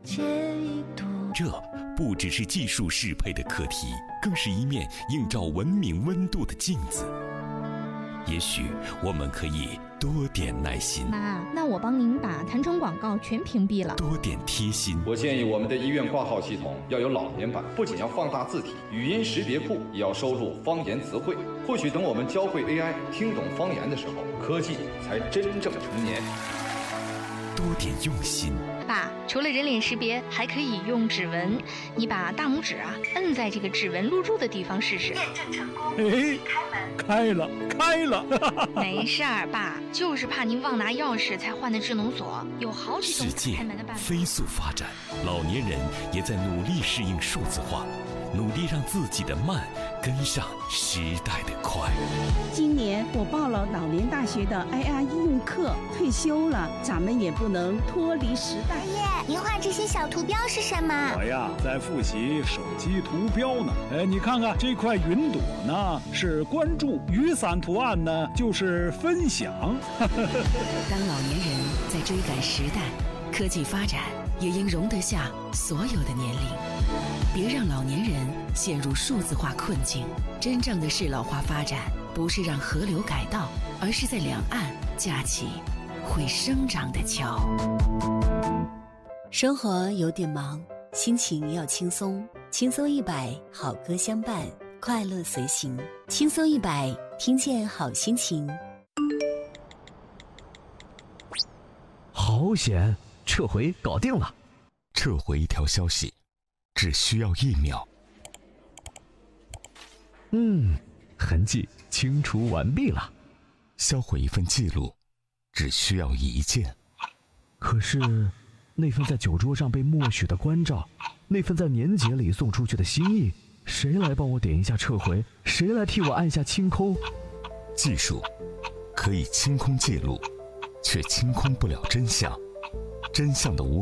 这不只是技术适配的课题，更是一面映照文明温度的镜子。也许我们可以多点耐心。 妈，那我帮您把弹窗广告全屏蔽了。 多点贴心。 我建议我们的医院挂号系统要有老年版，不仅要放大字体，语音识别库也要收录方言词汇。或许等我们教会 AI 听懂方言的时候，科技才真正成年。 多点用心。 爸，除了人脸识别，还可以用指纹。你把大拇指摁在这个指纹录入的地方试试。 验证成功。 哎，开了，开了。 没事儿，爸，就是怕您忘拿钥匙才换的智能锁，有好几种开门的办法。 世界飞速发展，老年人也在努力适应数字化，努力让自己的慢跟上时代的快。 今年我报了老年大学的 AI 应用课，退休了，咱们也不能脱离时代。 爷爷，您画这些小图标是什么？ 我呀，在复习手机图标呢。你看看这块云朵呢，是关注；雨伞图案呢，就是分享。 当老年人在追赶时代，科技发展也应容得下所有的年龄。别让老年人陷入数字化困境。真正的适老化发展，不是让河流改道，而是在两岸架起会生长的桥。 生活有点忙，心情要轻松，轻松100，好歌相伴，快乐随行。轻松100，听见好心情。 好险，撤回搞定了。 撤回一条消息只需要1秒。 痕迹清除完毕了。 销毁一份记录只需要1键。 可是那份在酒桌上被默许的关照，那份在年节里送出去的心意，谁来帮我点一下撤回？谁来替我按下清空？ 技术可以清空记录，却清空不了真相。真相的无